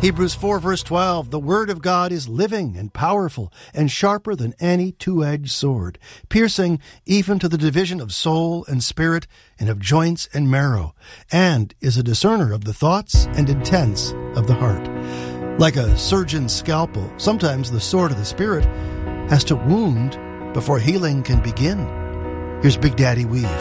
Hebrews 4 verse 12, the Word of God is living and powerful and sharper than any two-edged sword, piercing even to the division of soul and spirit and of joints and marrow, and is a discerner of the thoughts and intents of the heart. Like a surgeon's scalpel, sometimes the sword of the Spirit has to wound before healing can begin. Here's Big Daddy Weave.